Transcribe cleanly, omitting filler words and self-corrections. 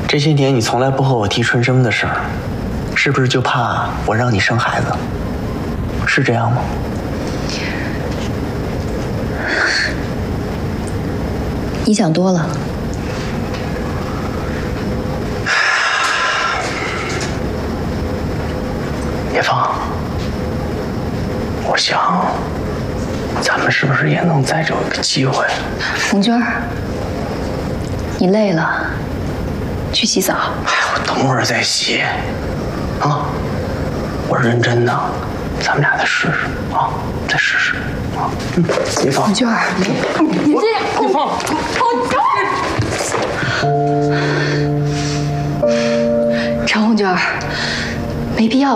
这些年你从来不和我提春生的事儿，是不是就怕我让你生孩子？是这样吗？ 你想多了。 叶芳，我想，咱们是不是也能再找一个机会？ 冯娟儿，你累了，去洗澡。 哎，我等会儿再洗。啊，我认真的，咱们俩再试试啊，再试试啊。叶芳， 冯娟儿，你这样， 叶芳， 陈红娟儿，没必要。